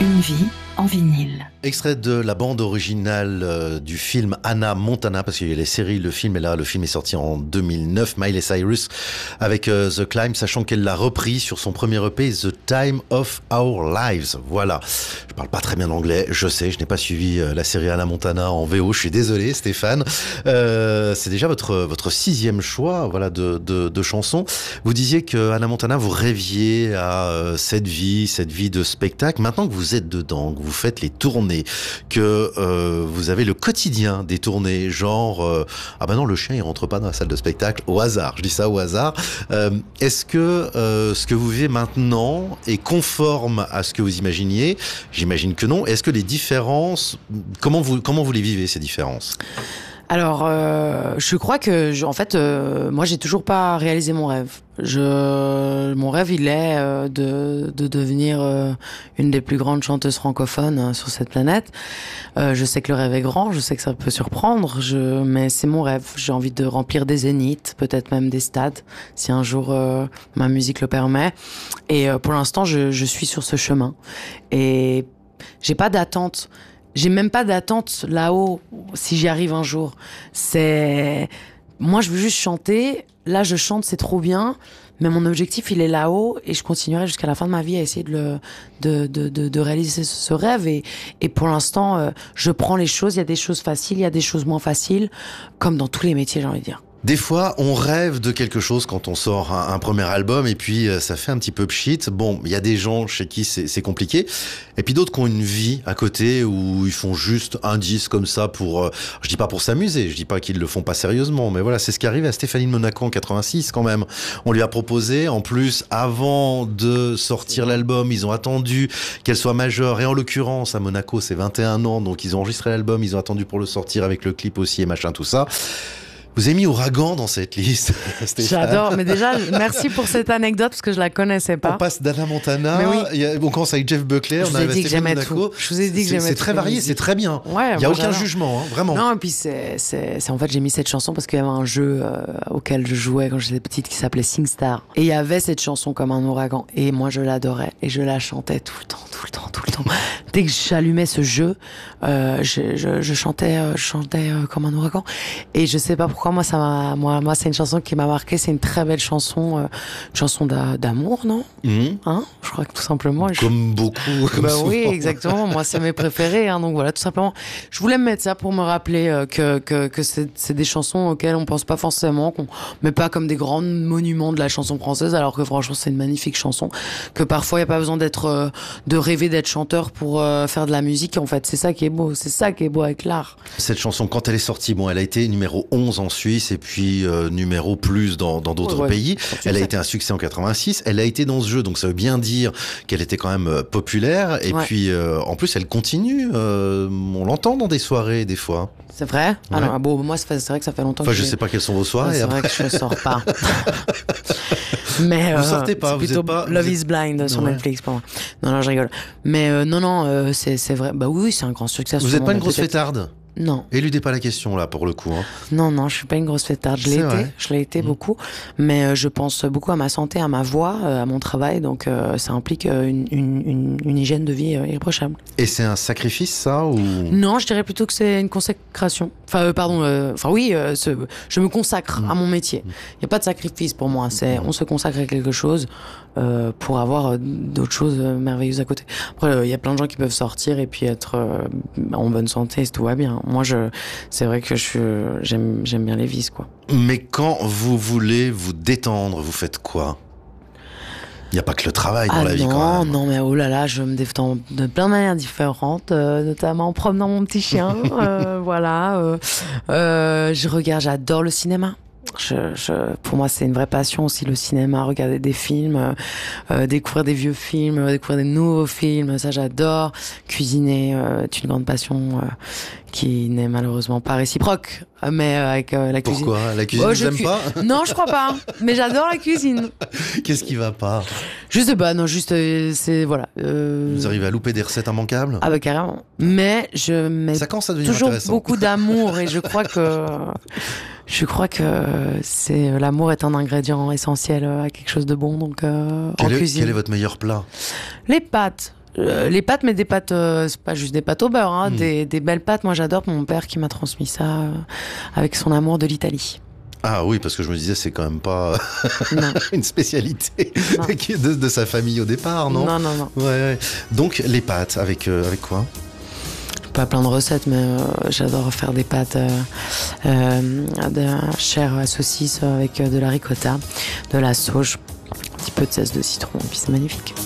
Une vie en vinyle. Extrait de la bande originale du film Hannah Montana, parce qu'il y a les séries, le film est là, le film est sorti en 2009, Miley Cyrus avec The Climb, sachant qu'elle l'a repris sur son premier EP, The Time of Our Lives. Voilà. Je parle pas très bien anglais, je sais, je n'ai pas suivi la série Hannah Montana en VO, je suis désolé Stéphane. C'est déjà votre sixième choix, voilà, de chansons. Vous disiez que Hannah Montana, vous rêviez à cette vie de spectacle. Maintenant que vous êtes dedans, que vous faites les tournées, que vous avez le quotidien des tournées, genre ah ben non, le chien il rentre pas dans la salle de spectacle au hasard, je dis ça au hasard. Est-ce que ce que vous vivez maintenant est conforme à ce que vous imaginiez? J'imagine que non. Est-ce que les différences, comment vous les vivez, ces différences? Alors, je crois que, en fait, moi, j'ai toujours pas réalisé mon rêve. Mon rêve, il est de devenir une des plus grandes chanteuses francophones sur cette planète. Je sais que le rêve est grand, je sais que ça peut surprendre, mais c'est mon rêve. J'ai envie de remplir des zéniths, peut-être même des stades, si un jour ma musique le permet. Et pour l'instant, je suis sur ce chemin. Et j'ai pas d'attente. J'ai même pas d'attente là-haut, si j'y arrive un jour. Moi, je veux juste chanter. Là, je chante, c'est trop bien. Mais mon objectif, il est là-haut. Et je continuerai jusqu'à la fin de ma vie à essayer de réaliser ce rêve. Et pour l'instant, je prends les choses. Il y a des choses faciles, il y a des choses moins faciles. Comme dans tous les métiers, j'ai envie de dire. Des fois, on rêve de quelque chose quand on sort un premier album et puis ça fait un petit peu pchit. Bon, il y a des gens chez qui c'est compliqué. Et puis d'autres qui ont une vie à côté où ils font juste un disque comme ça pour... je dis pas pour s'amuser, je dis pas qu'ils le font pas sérieusement, mais voilà, c'est ce qui arrive à Stéphanie de Monaco en 86 quand même. On lui a proposé, en plus, avant de sortir l'album, ils ont attendu qu'elle soit majeure. Et en l'occurrence, à Monaco, c'est 21 ans, donc ils ont enregistré l'album, ils ont attendu pour le sortir avec le clip aussi et machin, tout ça. Vous avez mis Ouragan dans cette liste, Stéphane. J'adore, mais déjà, merci pour cette anecdote parce que je la connaissais pas. On passe d'Hannah Montana, on commence avec Jeff Buckley, on arrive à Stéphane Monaco. Je vous ai dit que j'aimais tout. C'est très varié, c'est très bien. Ouais, il n'y a aucun jugement, hein, vraiment. Non, et puis en fait, j'ai mis cette chanson parce qu'il y avait un jeu auquel je jouais quand j'étais petite qui s'appelait SingStar. Et il y avait cette chanson comme un ouragan. Et moi, je l'adorais. Et je la chantais tout le temps. Dès que j'allumais ce jeu, je chantais comme un ouragan. Et je sais pas pourquoi, moi, c'est une chanson qui m'a marqué. C'est une très belle chanson, une chanson d'amour, non? Hein? Je crois que tout simplement. Comme beaucoup. Comme souvent. Oui, exactement. Moi, c'est mes préférés. Hein, donc voilà, tout simplement. Je voulais me mettre ça pour me rappeler que c'est des chansons auxquelles on pense pas forcément, mais pas comme des grands monuments de la chanson française, alors que franchement, c'est une magnifique chanson. Que parfois, il y a pas besoin de rêver d'être chanteur pour faire de la musique. En fait, c'est ça qui est beau. C'est ça qui est beau avec l'art. Cette chanson, quand elle est sortie, elle a été numéro 11 en Suisse et puis numéro plus dans d'autres pays. Elle a été un succès en 86. Elle a été dans ce jeu, donc ça veut bien dire qu'elle était quand même populaire. Et puis, en plus, elle continue. On l'entend dans des soirées, des fois. C'est vrai? Ouais. Alors, bon, moi, c'est vrai que ça fait longtemps que je sais pas quelles sont vos soirées. C'est vrai que je sors pas. Mais vous sortez pas, c'est plutôt Love is Blind sur Netflix pour moi. Non, je rigole. Mais c'est vrai. Bah oui, c'est un grand succès. Vous êtes pas une grosse fêtarde? Non. Éludez pas la question là pour le coup. Hein. Non, je suis pas une grosse fêtarde. Je l'ai été beaucoup, mais je pense beaucoup à ma santé, à ma voix, à mon travail, donc ça implique une hygiène de vie irréprochable. Et c'est un sacrifice ça ou? Non, je dirais plutôt que c'est une consécration. Je me consacre à mon métier. Il y a pas de sacrifice pour moi. On se consacre à quelque chose pour avoir d'autres choses merveilleuses à côté. Après, il y a plein de gens qui peuvent sortir et puis être en bonne santé, tout va bien. Moi, c'est vrai que j'aime bien les vices, quoi. Mais quand vous voulez vous détendre, vous faites quoi? Il n'y a pas que le travail dans la vie, quand même. Non, mais oh là là, je me détends de plein de manières différentes, notamment en promenant mon petit chien. Je regarde, j'adore le cinéma. Pour moi, c'est une vraie passion aussi, le cinéma, regarder des films, découvrir des vieux films, découvrir des nouveaux films, ça j'adore. Cuisiner est une grande passion qui n'est malheureusement pas réciproque, mais avec la cuisine. Pourquoi? La cuisine, vous aime pas? Non, je crois pas, mais j'adore la cuisine. Qu'est-ce qui va pas? Voilà. Vous arrivez à louper des recettes immanquables? Ah bah carrément. Mais je mets toujours beaucoup d'amour et je crois que l'amour est un ingrédient essentiel à quelque chose de bon, donc en cuisine. Quel est votre meilleur plat? Les pâtes. Les pâtes, mais des pâtes, c'est pas juste des pâtes au beurre, hein, des belles pâtes. Moi, j'adore mon père qui m'a transmis ça avec son amour de l'Italie. Ah oui, parce que je me disais, c'est quand même pas Non. une spécialité Non. de sa famille au départ, non? Non. Ouais. Donc, les pâtes, avec quoi? Pas plein de recettes, mais j'adore faire des pâtes de chair à saucisse avec de la ricotta, de la sauge, un petit peu de zeste de citron, et puis c'est magnifique.